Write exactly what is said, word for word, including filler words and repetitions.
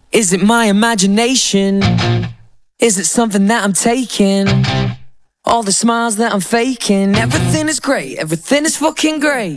Is it my imagination? Is it something that I'm taking? All the smiles that I'm faking, everything is great, everything is fucking great.